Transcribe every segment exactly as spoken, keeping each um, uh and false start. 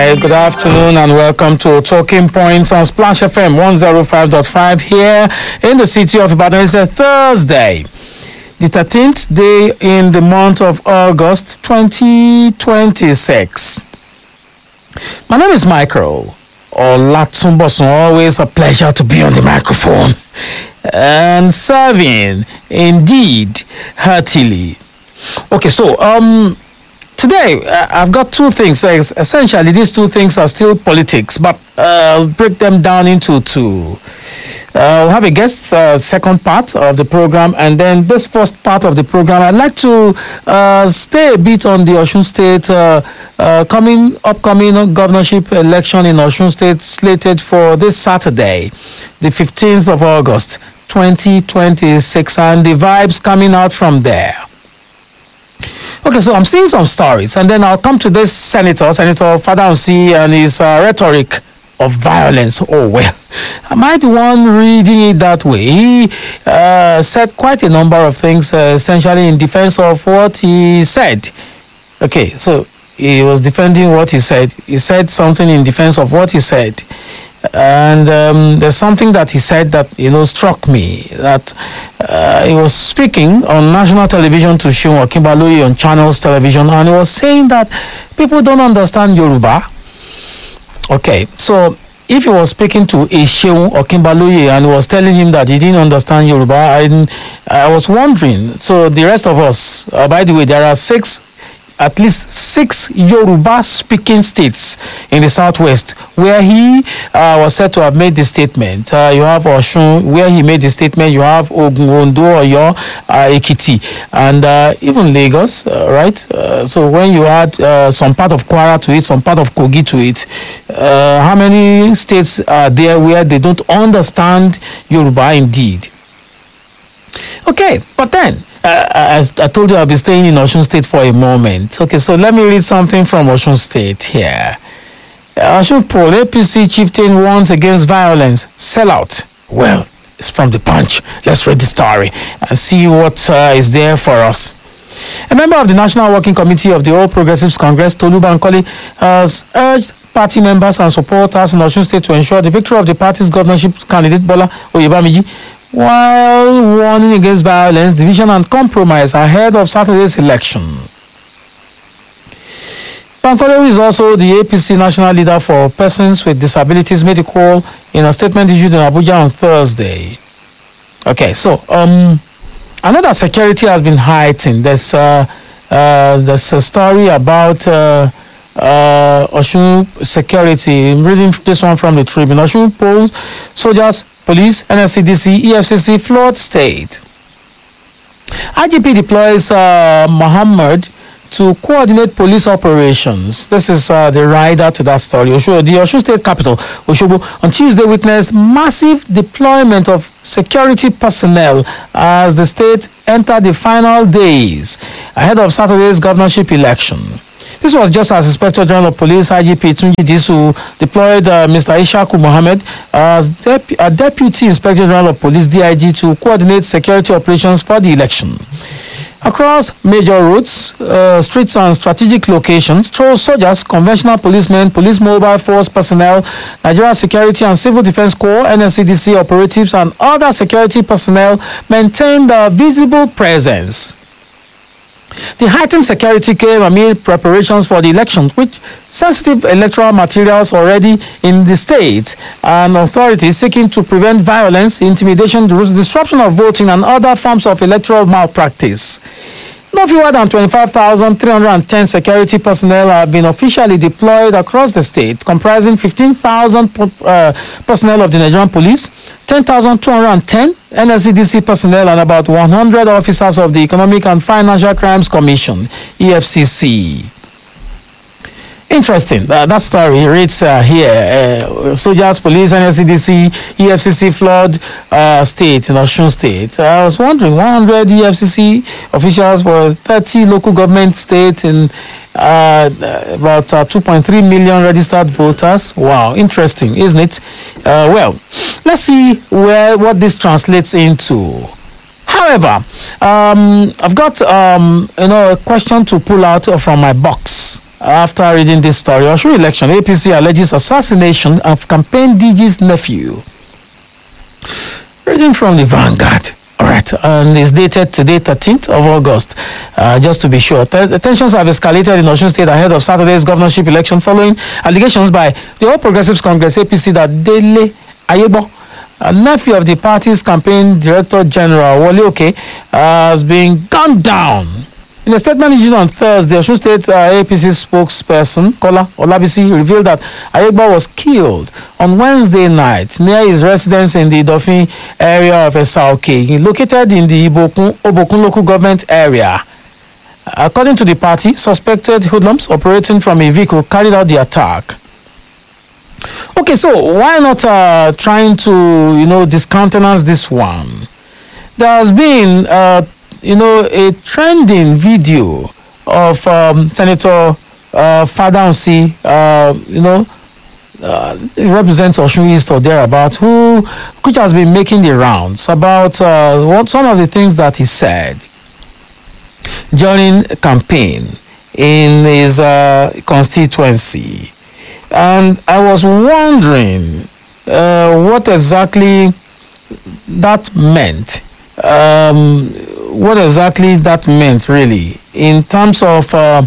Hey, good afternoon and welcome to Talking Points on Splash F M one oh five point five here in the city of Ibadan. It's a Thursday, the thirteenth day in the month of August twenty twenty-six. My name is Michael Olatunbosun. Always a pleasure to be on the microphone and serving indeed heartily. Okay, so um today, uh, I've got two things. Uh, essentially, these two things are still politics, but uh, I'll break them down into two. Uh, we'll have a guest, uh, second part of the program, and then this first part of the program, I'd like to uh, stay a bit on the Osun State uh, uh, coming upcoming governorship election in Osun State, slated for this Saturday, the fifteenth of August, twenty twenty-six, and the vibes coming out from there. Okay, so I'm seeing some stories, and then I'll come to this senator, Senator Fadansi, and his uh, rhetoric of violence. Oh, well, am I the one reading it that way? He uh, said quite a number of things, uh, essentially in defense of what he said. Okay, so he was defending what he said. He said something in defense of what he said. And um, there's something that he said that, you know, struck me, that uh, he was speaking on national television to Seun Okinbaloye on Channels Television, and he was saying that people don't understand Yoruba. Okay, so if he was speaking to a Seun Okinbaloye and was telling him that he didn't understand Yoruba, I, I was wondering, so the rest of us, uh, by the way, there are six at least six Yoruba-speaking states in the southwest where he uh, was said to have made the statement. Uh, you have Osun, where he made the statement. You have Ogun, Ondo, Oyo, uh, Ekiti, and uh, even Lagos, uh, right? Uh, so when you add uh, some part of Kwara to it, some part of Kogi to it, uh, how many states are there where they don't understand Yoruba indeed? Okay, but then, Uh, as I told you, I'll be staying in Osun State for a moment. Okay, so let me read something from Osun State here. Uh, Osun poll, A P C chieftain warns against violence. Sellout. Well, it's from the Punch. Let's read the story and see what uh, is there for us. A member of the National Working Committee of the All Progressives Congress, Tolu Bankole, has urged party members and supporters in Osun State to ensure the victory of the party's governorship candidate, Bola Oyebamiji, while warning against violence, division and compromise ahead of Saturday's election. Bankole, is also the A P C national leader for persons with disabilities, made a call in a statement issued in Abuja on Thursday. Okay, so um, I know that security has been heightened. There's, uh, uh, there's a story about uh, uh, Osun security. I'm reading this one from the Tribune. Osun polls, soldiers, police, N S C D C, E F C C, flood state. I G P deploys uh, Muhammad to coordinate police operations. This is uh, the rider to that story. Osho, the Osun State capital, Osogbo, on Tuesday witnessed massive deployment of security personnel as the state entered the final days ahead of Saturday's governorship election. This was just as Inspector General of Police I G P Tunji Disu deployed uh, Mister Ishaku Mohammed as Dep- a Deputy Inspector General of Police D I G to coordinate security operations for the election. Across major routes, uh, streets and strategic locations, through soldiers, conventional policemen, police mobile force personnel, Nigeria Security and Civil Defense Corps, N S C D C operatives and other security personnel maintained a visible presence. The heightened security came amid preparations for the elections, with sensitive electoral materials already in the state and authorities seeking to prevent violence, intimidation, disruption of voting, and other forms of electoral malpractice. No fewer than twenty-five thousand three hundred ten security personnel have been officially deployed across the state, comprising fifteen thousand uh, personnel of the Nigerian Police, ten thousand two hundred ten N S C D C personnel, and about one hundred officers of the Economic and Financial Crimes Commission, E F C C. Interesting. Uh, that story reads uh, here. Uh, soldiers, police, N S C D C, E F C C flood uh, state in Osun State. Uh, I was wondering, one hundred E F C C officials for thirty local government states in uh, about uh, two point three million registered voters. Wow, interesting, isn't it? Uh, well, let's see where what this translates into. However, um, I've got um, you know a question to pull out from my box. after reading this story. Osun election, A P C alleges assassination of campaign D G's nephew. Reading from the Vanguard. All right, and it's dated today, thirteenth of August. Uh, just to be sure, T- tensions have escalated in Osun State ahead of Saturday's governorship election following allegations by the All Progressives Congress (A P C) that Dele Ayebo, a nephew of the party's campaign director general Wole Oke, has been gunned down. In a statement issued on Thursday, Osun State uh, A P C spokesperson Kola Olabisi revealed that Ayegba was killed on Wednesday night near his residence in the Idofin area of Esauke, located in the Ibokun, Obokun local government area. According to the party, suspected hoodlums operating from a vehicle carried out the attack. Okay, so why not uh, trying to, you know, discountenance this one? There has been uh, you know, a trending video of um, Senator uh, Fadamsi, uh, you know, uh, represents Osun East or thereabout, who, which has been making the rounds about uh, what some of the things that he said during campaign in his uh, constituency. And I was wondering uh, what exactly that meant. Um, what exactly that meant really in terms of uh,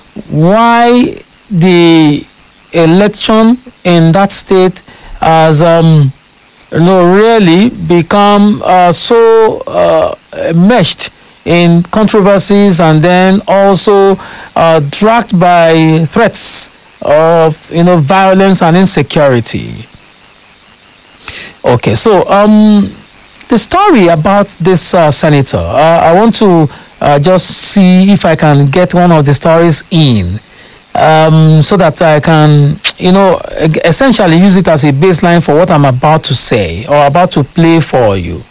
why the election in that state has um, you know, really become uh, so uh, meshed in controversies and then also uh, dragged by threats of, you know, violence and insecurity. Okay, so um the story about this uh, senator, uh, I want to uh, just see if I can get one of the stories in um, so that I can, you know, essentially use it as a baseline for what I'm about to say or about to play for you.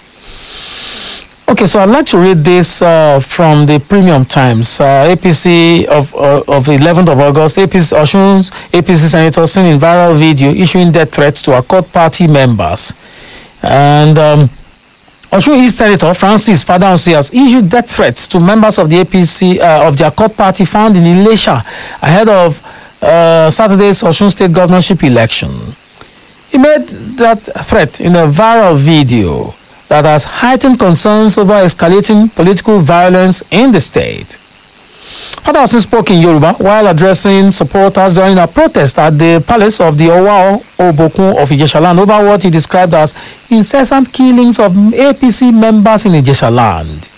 Okay, so I'd like to read this uh, from the Premium Times. Uh, A P C of uh, of eleventh of August, A P C Osun's A P C senator seen in viral video issuing death threats to Accord party members. And um, Osun East Senator Francis Fadamsi has issued death threats to members of the A P C uh, of the Accord party found in Ilesha ahead of uh, Saturday's Osun State governorship election. He made that threat in a viral video that has heightened concerns over escalating political violence in the state. Fadamsi spoke in Yoruba while addressing supporters during a protest at the palace of the Owa Obokun of Ijeshaland over what he described as incessant killings of A P C members in Ijeshaland.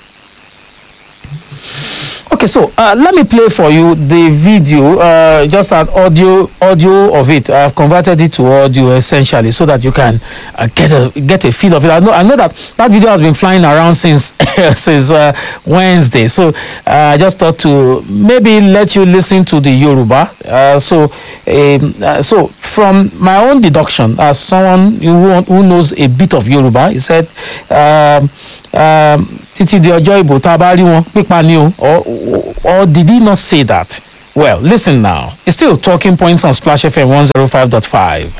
Okay, so uh, let me play for you the video, uh, just an audio audio of it. I've converted it to audio essentially so that you can uh, get a get a feel of it. I know I know that that video has been flying around since since uh, Wednesday. So uh, I just thought to maybe let you listen to the Yoruba. Uh, so um, uh, so from my own deduction, as someone who, who knows a bit of Yoruba, he said. Um, Um, títí di ọjọ́ ìbò tá a bá rí wọn pípa ni o, or or did he not say that? Well, listen now. It's still Talking Points on Splash F M one oh five point five.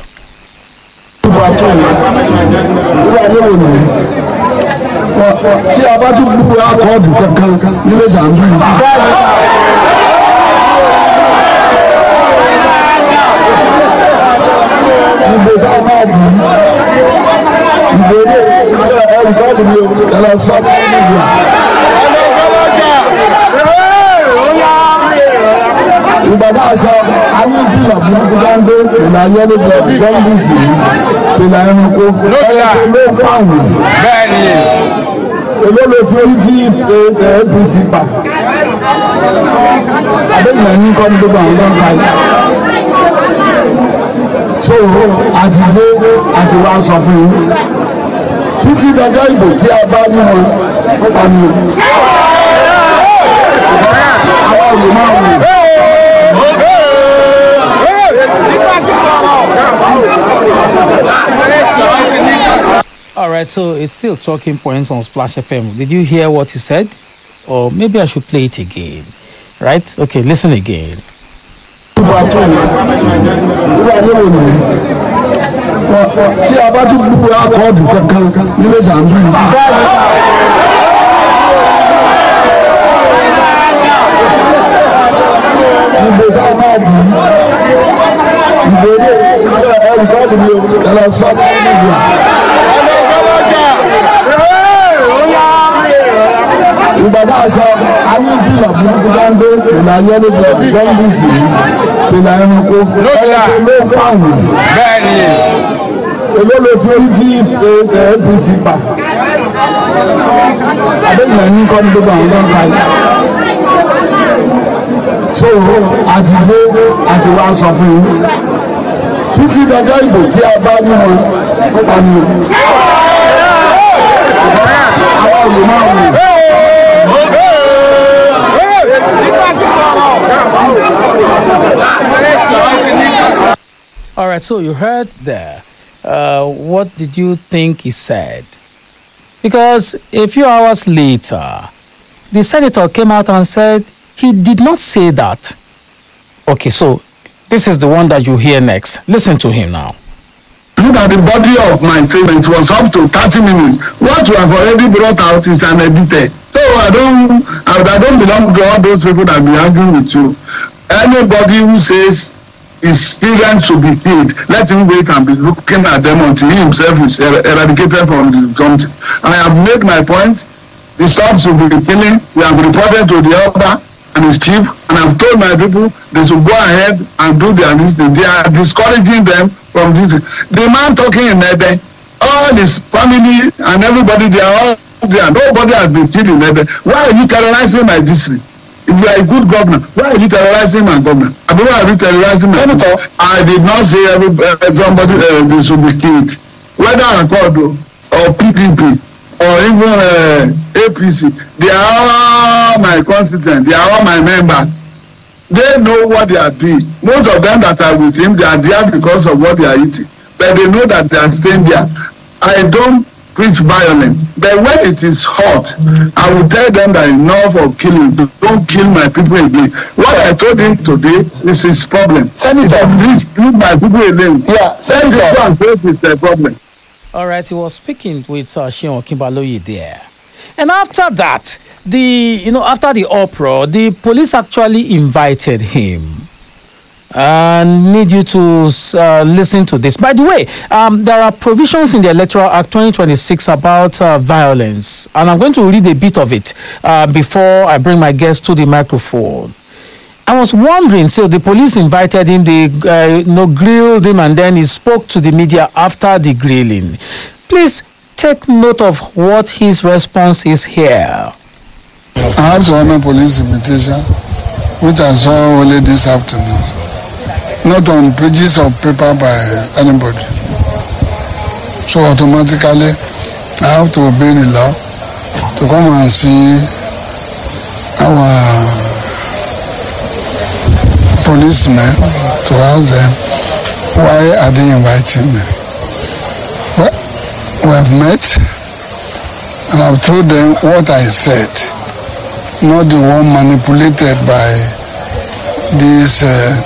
tí a bá tún gbúgbó akọ́ọ̀dù kankan nílé sàmúlò ìbò tá a máa dì í ìbò ní ẹ̀rùkọ́ọ̀dù ni ẹ̀rọ sọ́ọ̀tì nígbà. ìgbàdá aṣọ anífìlà burúkú dáńdé ìlà yẹlẹ bọ gọmbìsì ìlà ẹranko ẹranko ló ń pààyàn. bẹ́ẹ̀ni. olólo tí ó ti A P C pa adéyìn ẹni kọ́ ní gbogbo àwọn ọlọ́pàá yìí. so àtìdé àti wàá sọ fún yín títí dọjọ́ ìbò tí a bá rí wọn ó pa ní o. àwọn olùmọ̀ wò. All right, so it's still Talking Points on Splash F M. Did you hear what he said? Or maybe I should play it again. Right? Okay, listen again. tí a bá tún gbúgbó akọ́ọ̀dù kankan nílé sàmúlò. ìbò tá a máa dì í ìbò ilé ẹ̀rù bọ́ọ̀lù mi ẹ lọ sọ fún mi bíà. ìgbàdá aṣọ ayé fìlà burúkú dáńdé ìlà ayélujára jẹ́ńbìsì fìlà ẹranko ẹranko ló ń pààyàn. bẹ́ẹ̀ni. olólo tí ó ti A P C pa àbẹ̀yẹ̀ ní kọ́ ní gbogbo àwọn náà pa yìí. so àti dé àti wá sọ fún yín títí dọjọ́ ìbò tí a bá rí wọn kópa ní o. àwọn olùmọ̀ ọ̀hún. All right, so you heard there. Uh, what did you think he said? Because a few hours later, the senator came out and said he did not say that. Okay, so this is the one that you hear next. Listen to him now. Look at the body of my statement. It was up to thirty minutes. What you have already brought out is an edited. So I don't, I don't belong to all those people that be arguing with you. Anybody who says his children should be killed, let him wait and be looking at them until he himself is er- eradicated from the country. And I have made my point. The staff should be killing. We have reported to the elder and his chief, and I've told my people they should go ahead and do their business. They are discouraging them from this. The man talking in Ebe, all his family and everybody, they are all there. Nobody has been killed in Ebe. Why are you terrorizing my district? If you are a good governor, why are you terrorizing my governor? I mean, why are you terrorizing my governor? I did not say every, uh, somebody uh, they should be killed. Whether Accord or P D P or even uh, A P C, they are all my constituents, they are all my members. They know what they are doing. Most of them that are with him, they are there because of what they are eating. But they know that they are staying there. I don't preach violence. But when it is hot, I will tell them that enough of killing. Don't kill my people again. What I told him today is his problem. Senator, please leave my people alone. Yeah, Senator, is the problem. All right, he was speaking with uh, Sheon Kimbaloyi there. And after that, the you know after the uproar, the police actually invited him. And need you to uh, listen to this. By the way, um, there are provisions in the Electoral Act twenty twenty-six about uh, violence, and I'm going to read a bit of it uh, before I bring my guest to the microphone. I was wondering, so the police invited him, they uh, you know, grilled him, and then he spoke to the media after the grilling. Please take note of what his response is here. I have to honor police invitation, which I saw only this afternoon. Not on pages of paper by anybody. So automatically, I have to obey the law to come and see our policemen to ask them why are they inviting me. Well, we have met and I've told them what I said, not the one manipulated by these uh,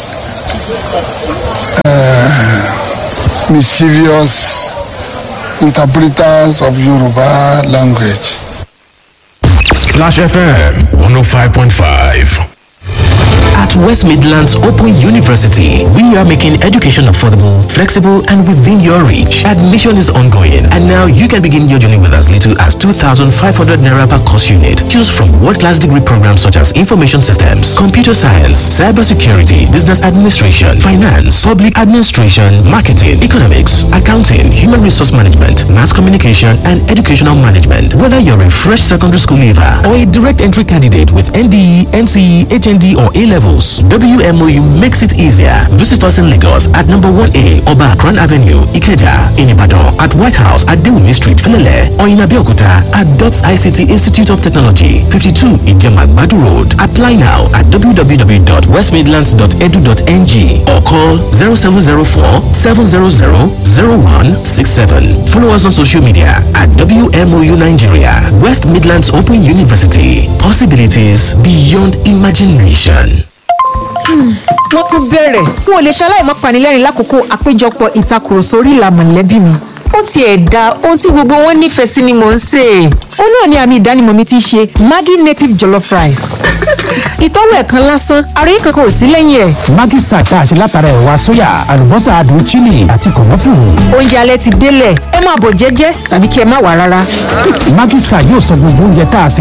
uh, mischievous interpreters of Yoruba language. Splash F M one oh five point five. At West Midlands Open University, we are making education affordable, flexible, and within your reach. Admission is ongoing, and now you can begin your journey with as little as two thousand five hundred naira per course unit. Choose from world-class degree programs such as information systems, computer science, cybersecurity, business administration, finance, public administration, marketing, economics, accounting, human resource management, mass communication, and educational management. Whether you're a fresh secondary school leaver or a direct entry candidate with N D E, N C E, H N D, or A levels, W M O U makes it easier. Visit us in Lagos at number one A Oba Akran Avenue, Ikeja, in Ibadan, at White House at Dewumi Street, Filele, or in Abeokuta at DOTS I C T Institute of Technology, fifty-two Ijemagbadu Road. Apply now at w w w dot west midlands dot e d u dot n g or call zero seven zero four seven zero zero zero one six seven. Follow us on social media at W M O U Nigeria. West Midlands Open University. Possibilities beyond imagination. Wọ́n tún bẹ̀rẹ̀ fún olè ṣaláì má panilẹ́rìn lákòókò àpéjọpọ̀ ìtakùrọ̀sọ orí ìlà mọ̀lẹ́bí mi. Ó tiẹ̀ da ohun tí gbogbo wọn nífẹ̀ẹ́ sí ni mò ń sè. Ó náà ni àmì ìdánimọ̀ mi ti ṣe Maggi native jollof rice. ìtọ́wò ẹ̀ kan lásán àròyé kankan ò sí lẹ́yìn ẹ̀. Maggi Star tá a ṣe látara ẹ̀wà sóyà àlùbọ́sà adùn chili àti kọ̀mọ́fùrù. oúnjẹ alẹ́ ti délẹ̀ ẹ máa bọ̀ jẹ́jẹ́ tàbí kí ẹ má wá rárá. Maggi Star yóò sọ gbogbo oúnjẹ tá a ṣe